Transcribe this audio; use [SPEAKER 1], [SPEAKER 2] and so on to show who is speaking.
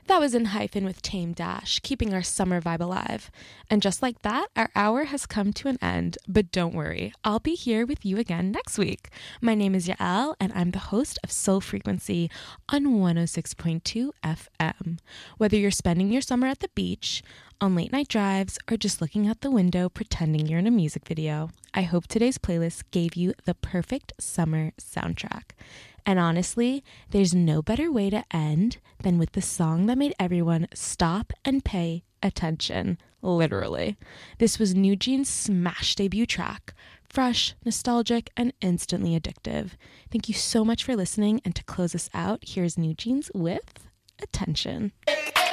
[SPEAKER 1] That was in Hyphen with Tame Dash, keeping our summer vibe alive. And just like that, our hour has come to an end. But don't worry, I'll be here with you again next week. My name is Yael, and I'm the host of Soul Frequency on 106.2 FM. Whether you're spending your summer at the beach, on late night drives, or just looking out the window pretending you're in a music video, I hope today's playlist gave you the perfect summer soundtrack. And honestly, there's no better way to end than with the song that made everyone stop and pay attention, literally. This was New Jeans' smash debut track, fresh, nostalgic, and instantly addictive. Thank you so much for listening, and to close us out, here's New Jeans with Attention.